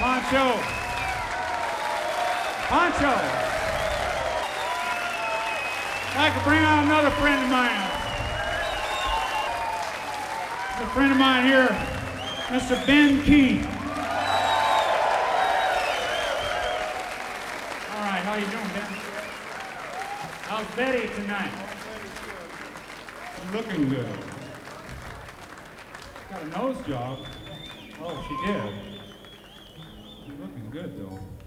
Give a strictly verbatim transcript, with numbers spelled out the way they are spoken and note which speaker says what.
Speaker 1: Pancho. Pancho. I'd like to bring out another friend of mine. A friend of mine here, Mister Ben Key. All right, how you doing, Ben? How's Betty tonight? She's looking good. Got a nose job. Oh, she did. She's looking good, though.